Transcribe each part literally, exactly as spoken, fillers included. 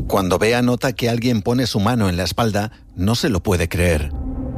Cuando Bea nota que alguien pone su mano en la espalda, no se lo puede creer.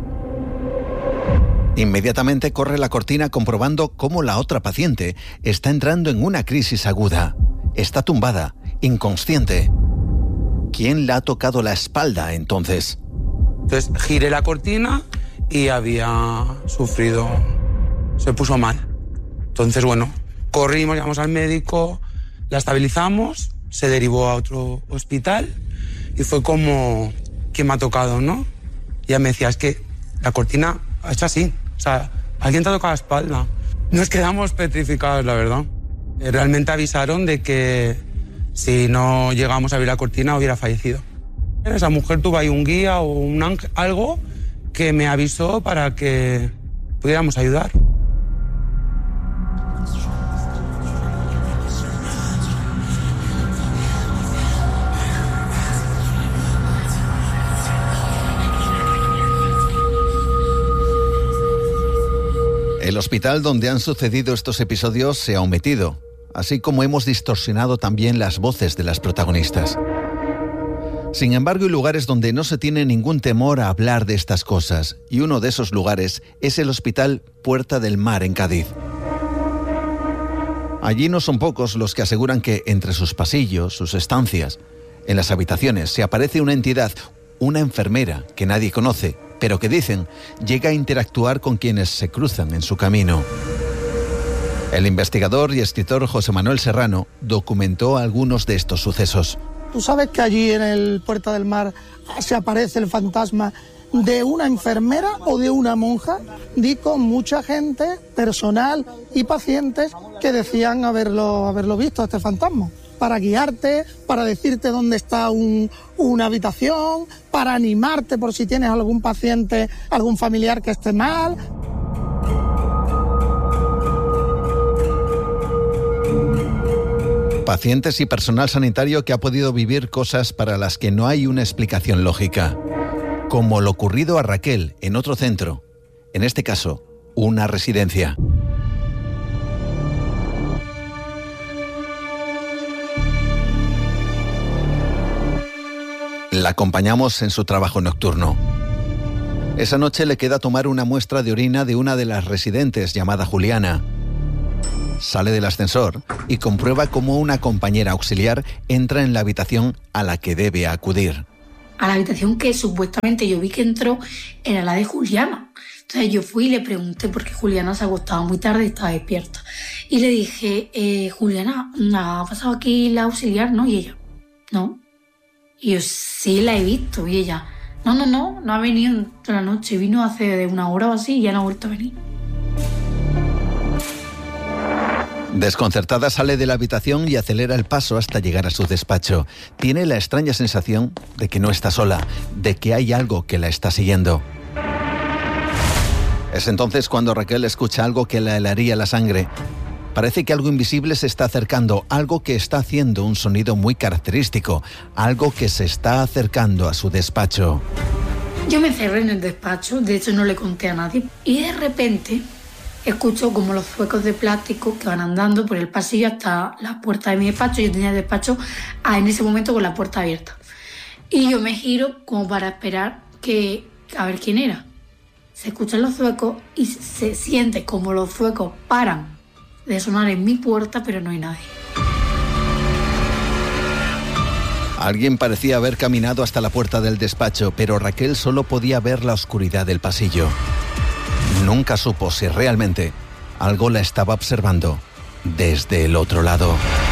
Inmediatamente corre la cortina comprobando cómo la otra paciente está entrando en una crisis aguda. Está tumbada, inconsciente. ¿Quién le ha tocado la espalda entonces? Entonces giré la cortina y había sufrido, se puso mal. Entonces, bueno, corrimos, llamamos al médico, la estabilizamos, se derivó a otro hospital y fue como, ¿quién me ha tocado, no? Y ella me decía, es que la cortina ha hecho así, o sea, alguien te ha tocado la espalda. Nos quedamos petrificados, la verdad. Realmente avisaron de que si no llegamos a abrir la cortina hubiera fallecido. Esa mujer tuvo ahí un guía o un ángel, algo que me avisó para que pudiéramos ayudar. El hospital donde han sucedido estos episodios se ha omitido, así como hemos distorsionado también las voces de las protagonistas. Sin embargo, hay lugares donde no se tiene ningún temor a hablar de estas cosas, y uno de esos lugares es el Hospital Puerta del Mar en Cádiz. Allí no son pocos los que aseguran que entre sus pasillos, sus estancias, en las habitaciones se aparece una entidad, una enfermera que nadie conoce, pero que dicen llega a interactuar con quienes se cruzan en su camino. El investigador y escritor José Manuel Serrano documentó algunos de estos sucesos. Tú sabes que allí en el Puerta del Mar se aparece el fantasma de una enfermera o de una monja. Di con mucha gente, personal y pacientes que decían haberlo, haberlo visto, este fantasma. Para guiarte, para decirte dónde está un, una habitación, para animarte por si tienes algún paciente, algún familiar que esté mal. Pacientes y personal sanitario que ha podido vivir cosas para las que no hay una explicación lógica. Como lo ocurrido a Raquel en otro centro, en este caso, una residencia. La acompañamos en su trabajo nocturno. Esa noche le queda tomar una muestra de orina de una de las residentes llamada Juliana. Sale del ascensor y comprueba cómo una compañera auxiliar entra en la habitación a la que debe acudir. A la habitación que supuestamente yo vi que entró era la de Juliana. Entonces yo fui y le pregunté porque Juliana se acostaba muy tarde y estaba despierta. Y le dije, eh, Juliana, ¿ha pasado aquí la auxiliar? ¿No? Y ella, no. Y yo, sí, la he visto. Y ella, no, no, no, no ha venido toda la noche. Vino hace una hora o así y ya no ha vuelto a venir. Desconcertada sale de la habitación y acelera el paso hasta llegar a su despacho. Tiene la extraña sensación de que no está sola, de que hay algo que la está siguiendo. Es entonces cuando Raquel escucha algo que le helaría la sangre. Parece que algo invisible se está acercando, algo que está haciendo un sonido muy característico, algo que se está acercando a su despacho. Yo me encerré en el despacho, de hecho no le conté a nadie, y de repente escucho como los zuecos de plástico que van andando por el pasillo hasta la puerta de mi despacho. Yo tenía el despacho en ese momento con la puerta abierta. Y yo me giro como para esperar que, a ver quién era. Se escuchan los zuecos y se siente como los zuecos paran de sonar en mi puerta, pero no hay nadie. Alguien parecía haber caminado hasta la puerta del despacho, pero Raquel solo podía ver la oscuridad del pasillo. Nunca supo si realmente algo la estaba observando desde el otro lado.